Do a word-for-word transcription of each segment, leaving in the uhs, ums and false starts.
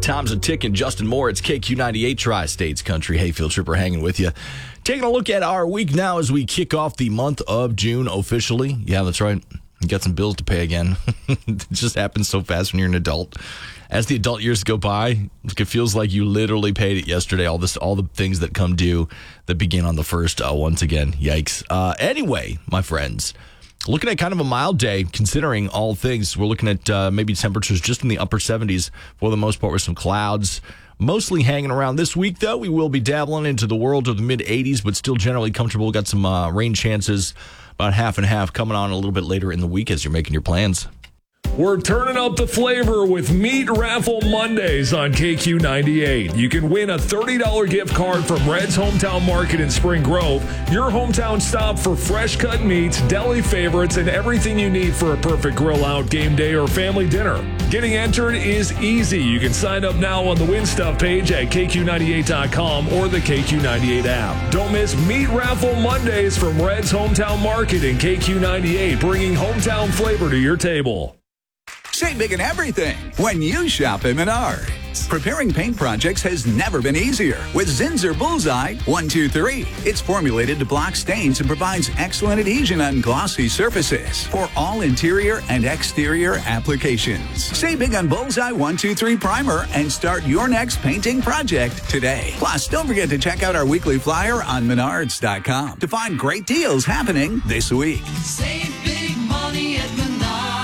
Time's a ticking. Justin Moore, it's K Q ninety-eight Tri-States Country. Hey, Field Tripper hanging with you. Taking a look at our week now as we kick off the month of June officially. Yeah, that's right. You got some bills to pay again. It just happens so fast when you're an adult. As the adult years go by, it feels like you literally paid it yesterday. All this, all the things that come due that begin on the first. Uh, once again, yikes. Uh, anyway, my friends, looking at kind of a mild day, considering all things. We're looking at uh, maybe temperatures just in the upper seventies for the most part with some clouds. Mostly hanging around this week, though. We will be dabbling into the world of the mid eighties, but still generally comfortable. Got some uh, rain chances, about half and half, coming on a little bit later in the week as you're making your plans. We're turning up the flavor with Meat Raffle Mondays on K Q ninety-eight. You can win a thirty dollars gift card from Red's Hometown Market in Spring Grove, your hometown stop for fresh cut meats, deli favorites, and everything you need for a perfect grill out, game day, or family dinner. Getting entered is easy. You can sign up now on the Win Stuff page at K Q ninety-eight dot com or the K Q ninety-eight app. Don't miss Meat Raffle Mondays from Red's Hometown Market in K Q ninety-eight, bringing hometown flavor to your table. Save big in everything when you shop at Menards. Preparing paint projects has never been easier with Zinsser Bullseye one two three. It's formulated to block stains and provides excellent adhesion on glossy surfaces for all interior and exterior applications. Save big on Bullseye one two three Primer and start your next painting project today. Plus, don't forget to check out our weekly flyer on Menards dot com to find great deals happening this week. Save big money at Menards.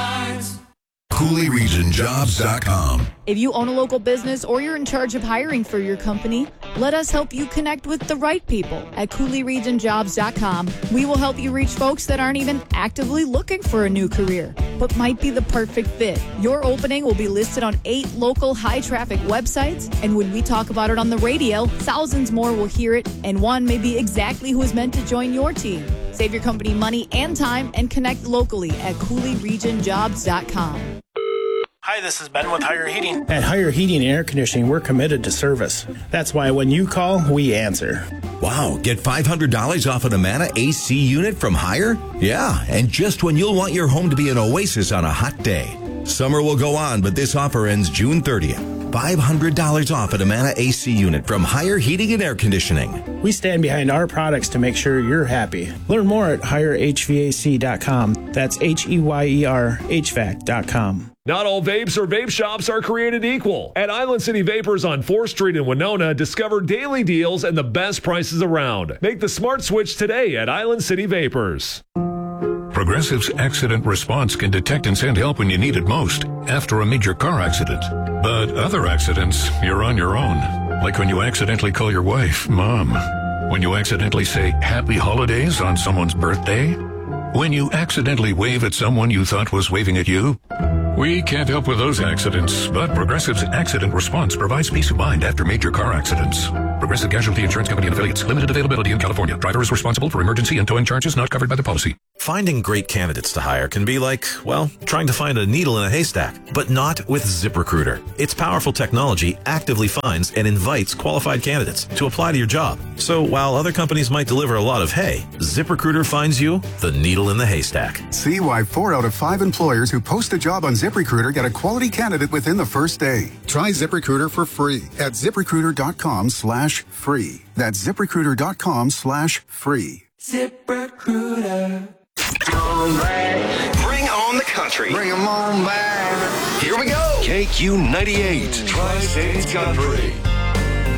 Cooley Region Jobs dot com. If you own a local business or you're in charge of hiring for your company, let us help you connect with the right people at Cooley Region Jobs dot com. We will help you reach folks that aren't even actively looking for a new career, but might be the perfect fit. Your opening will be listed on eight local high-traffic websites, and when we talk about it on the radio, thousands more will hear it, and one may be exactly who is meant to join your team. Save your company money and time and connect locally at Cooley Region Jobs dot com. Hi, this is Ben with Higher Heating. At Higher Heating and Air Conditioning, we're committed to service. That's why when you call, we answer. Wow, get five hundred dollars off an Amana A C unit from Higher? Yeah, and just when you'll want your home to be an oasis on a hot day. Summer will go on, but this offer ends June thirtieth. five hundred dollars off an Amana A C unit from Higher Heating and Air Conditioning. We stand behind our products to make sure you're happy. Learn more at higher H V A C dot com. That's H E Y E R H V A C dot com. Not all vapes or vape shops are created equal. At Island City Vapors on fourth Street in Winona, discover daily deals and the best prices around. Make the smart switch today at Island City Vapors. Progressive's accident response can detect and send help when you need it most after a major car accident. But other accidents, you're on your own. Like when you accidentally call your wife, Mom. When you accidentally say Happy Holidays on someone's birthday. When you accidentally wave at someone you thought was waving at you. We can't help with those accidents, but Progressive's accident response provides peace of mind after major car accidents. Progressive Casualty Insurance Company and Affiliates. Limited availability in California. Driver is responsible for emergency and towing charges not covered by the policy. Finding great candidates to hire can be like, well, trying to find a needle in a haystack, but not with ZipRecruiter. Its powerful technology actively finds and invites qualified candidates to apply to your job. So while other companies might deliver a lot of hay, ZipRecruiter finds you the needle in the haystack. See why four out of five employers who post a job on ZipRecruiter get a quality candidate within the first day. Try ZipRecruiter for free at ZipRecruiter.com slash free. That's ZipRecruiter.com slash free. ZipRecruiter. Bring on the country. Bring 'em on back. Here we go. K Q ninety-eight. Tri-States Country.